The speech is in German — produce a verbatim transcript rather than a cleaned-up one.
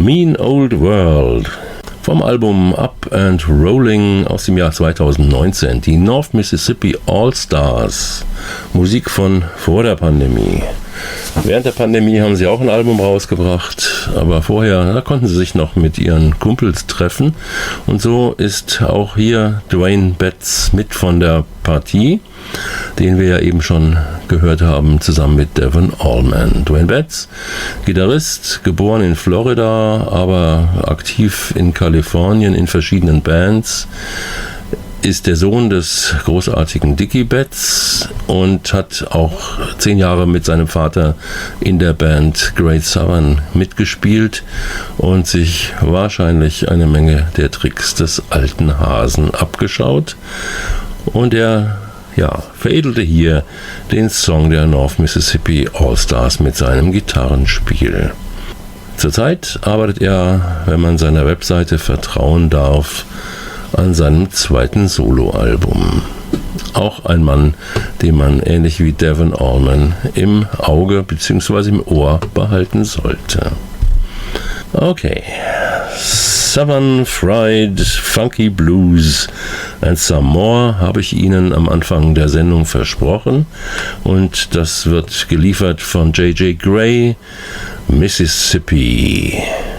Mean Old World vom Album Up and Rolling aus dem Jahr zweitausendneunzehn. Die North Mississippi All-Stars. Musik von vor der Pandemie. Während der Pandemie haben sie auch ein Album rausgebracht, aber vorher, da konnten sie sich noch mit ihren Kumpels treffen. Und so ist auch hier Duane Betts mit von der Partie, den wir ja eben schon gehört haben, zusammen mit Devon Allman. Duane Betts, Gitarrist, geboren in Florida, aber aktiv in Kalifornien in verschiedenen Bands, ist der Sohn des großartigen Dickie Betts und hat auch zehn Jahre mit seinem Vater in der Band Great Southern mitgespielt und sich wahrscheinlich eine Menge der Tricks des alten Hasen abgeschaut. Und er ja, veredelte hier den Song der North Mississippi All-Stars mit seinem Gitarrenspiel. Zurzeit arbeitet er, wenn man seiner Webseite vertrauen darf, an seinem zweiten Soloalbum. Auch ein Mann, den man ähnlich wie Devon Allman im Auge bzw. im Ohr behalten sollte. Okay. Southern Fried Funky Blues and Some More habe ich Ihnen am Anfang der Sendung versprochen und das wird geliefert von J J Grey, Mississippi.